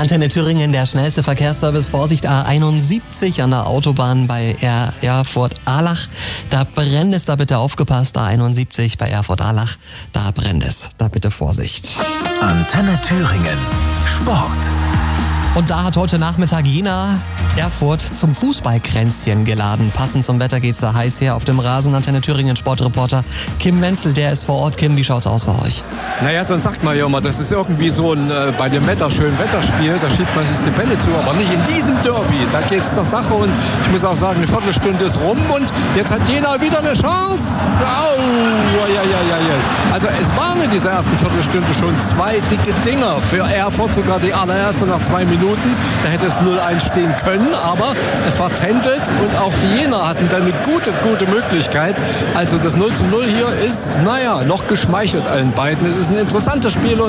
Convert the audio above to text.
Antenne Thüringen, der schnellste Verkehrsservice. Vorsicht, A71 an der Autobahn bei Erfurt-Allach. Da brennt es, da bitte aufgepasst. A71 bei Erfurt-Allach, da brennt es. Da bitte Vorsicht. Antenne Thüringen. Sport. Und da hat heute Nachmittag Jena Erfurt zum Fußballkränzchen geladen. Passend zum Wetter geht's da heiß her auf dem Rasen. Antenne Thüringen Sportreporter Kim Wenzel, der ist vor Ort. Kim, wie schaut's aus bei euch? Naja, sonst sagt man ja immer, das ist irgendwie so ein bei dem schönen Wetterspiel, da schiebt man sich die Bälle zu, aber nicht in diesem Derby. Da geht's zur Sache und ich muss auch sagen, eine Viertelstunde ist rum und jetzt hat Jena wieder eine Chance. Also es waren in dieser ersten Viertelstunde schon 2 dicke Dinger für Erfurt, sogar die allererste nach 2 Minuten. Da hätte es 0-1 stehen können, aber vertändelt und auch die Jener hatten dann eine gute Möglichkeit. Also das 0:0 hier ist, noch geschmeichelt allen beiden. Es ist ein interessantes Spiel.